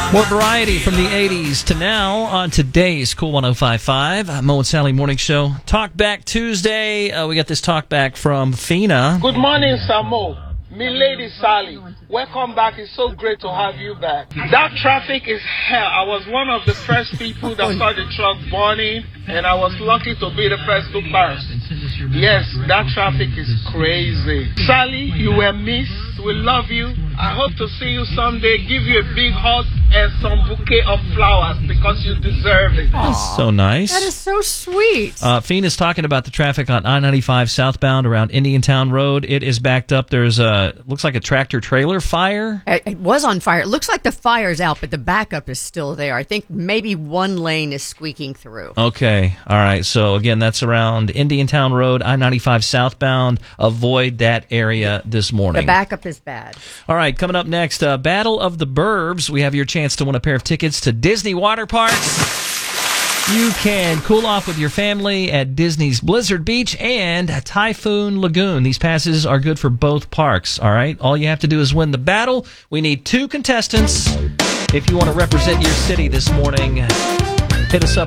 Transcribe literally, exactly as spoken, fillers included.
More variety from the eighties to now on today's Cool one oh five point five. Mo and Sally Morning Show. Talk Back Tuesday. Uh, we got this talk back from Fina. Good morning, Samo. Me lady Sally. Welcome back. It's so great to have you back. That traffic is hell. I was one of the first people that saw the truck burning, and I was lucky to be the first to pass. Yes, that traffic is crazy. Sally, you were missed. We love you. I hope to see you someday. Give you a big hug and some bouquet of flowers because you deserve it. That's so nice. That is so sweet. Uh, Fina's talking about the traffic on I ninety-five southbound around Indiantown Road. It is backed up. There's a, looks like a tractor trailer fire. It, it was on fire. It looks like the fire's out, but the backup is still there. I think maybe one lane is squeaking through. Okay. All right. So, again, that's around Indiantown Road, I ninety-five southbound. Avoid that area this morning. The backup is bad. All right. Coming up next, uh, Battle of the Burbs. We have your chance to win a pair of tickets to Disney Water Parks. You can cool off with your family at Disney's Blizzard Beach and Typhoon Lagoon. These passes are good for both parks, all right? All you have to do is win the battle. We need two contestants. If you want to represent your city this morning, hit us up.